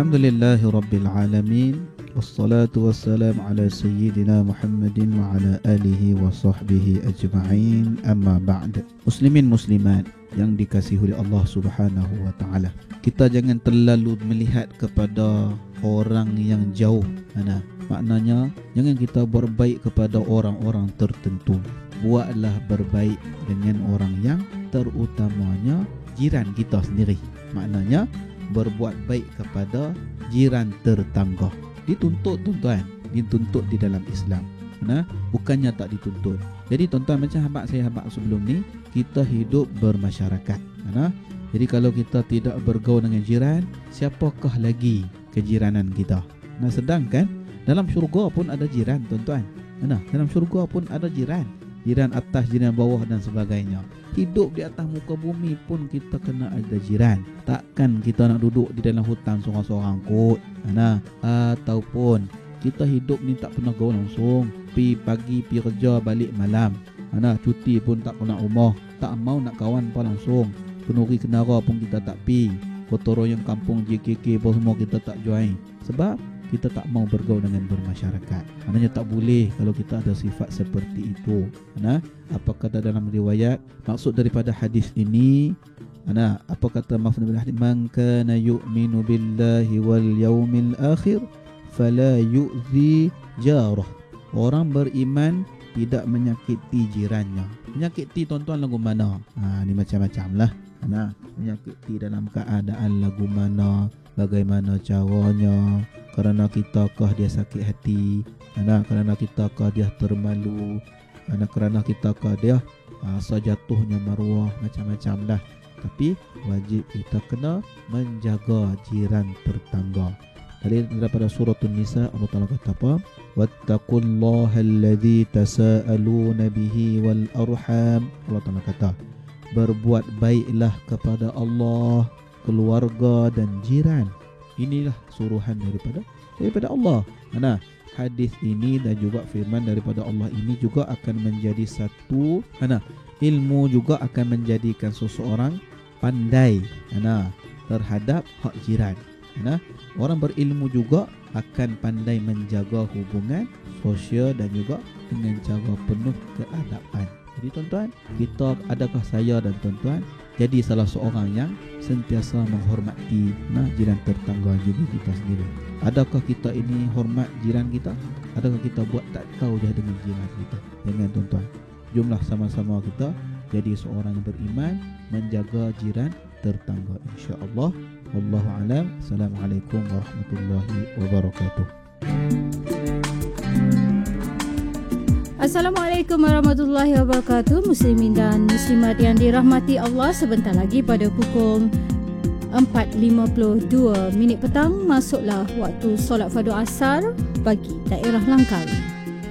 Alhamdulillahi Rabbil Alamin. Wassalatu wassalamu ala sayyidina Muhammadin wa ala alihi wa sahbihi ajma'in. Amma ba'd. Muslimin muslimat yang dikasihi oleh Allah Subhanahu wa taala. Kita jangan terlalu melihat kepada orang yang jauh. Maknanya jangan kita berbaik kepada orang-orang tertentu. Buatlah berbaik dengan orang yang terutamanya jiran kita sendiri. Maknanya berbuat baik kepada jiran tetangga. Dituntut tuan-tuan, dituntut di dalam Islam. Bukannya tak dituntut. Jadi tuan-tuan, macam habaq sebelum ni, kita hidup bermasyarakat. Jadi kalau kita tidak bergaul dengan jiran, siapakah lagi kejiranan kita? Sedangkan dalam syurga pun ada jiran tuan-tuan. Dalam syurga pun ada jiran. Jiran atas, jiran bawah dan sebagainya. Hidup di atas muka bumi pun kita kena ada jiran. Takkan kita nak duduk di dalam hutan seorang-seorang kot. Ataupun kita hidup ni tak pernah gaul langsung. Pi pagi, pi kerja, balik malam. Cuti pun tak pernah rumah. Tak mau nak kawan apa langsung. Penuri kenara pun kita tak pi. Gotong royong kampung JKK pun semua kita tak join. Sebab kita tak mau bergaul dengan bermasyarakat. Maknanya tak boleh kalau kita ada sifat seperti itu. Apa kata dalam riwayat? Maksud daripada hadis ini, apa kata mafhum hadis? Man kana yu'minu billahi wal yaumil akhir fala yu'zi jarah. Orang beriman tidak menyakiti jirannya. Menyakiti tuan-tuan lagu mana? Ni macam-macam lah. Menyakiti dalam keadaan lagu mana, bagaimana caranya, kerana kitakah dia sakit hati, kerana kitakah dia termalu, kerana kitakah dia sejatuhnya maruah, macam-macam lah. Tapi wajib kita kena menjaga jiran tetangga. Daripada surah An-Nisa, Allah Ta'ala kata apa? Wattaqullaha alladhi tasa'aluna bihi wal arham. Allah Ta'ala kata, berbuat baiklah kepada Allah, keluarga dan jiran. Inilah suruhan daripada Allah. Hadis ini dan juga firman daripada Allah ini juga akan menjadi satu ilmu, juga akan menjadikan seseorang pandai terhadap hak jiran. Orang berilmu juga akan pandai menjaga hubungan sosial dan juga dengan cara penuh keadaban. Jadi tuan-tuan, kita, adakah saya dan tuan-tuan jadi salah seorang yang sentiasa menghormati jiran tetangga jadi kita sendiri? Adakah kita ini hormat jiran kita? Adakah kita buat tak tahu je dengan jiran kita? Jangan tuan-tuan. Jomlah sama-sama kita jadi seorang yang beriman, menjaga jiran tetangga, insya-Allah. Wallahu a'lam. Assalamualaikum warahmatullahi wabarakatuh. Assalamualaikum warahmatullahi wabarakatuh. Muslimin dan muslimat yang dirahmati Allah, sebentar lagi pada pukul 4.52 petang masuklah waktu solat fardu asar bagi daerah Langkawi.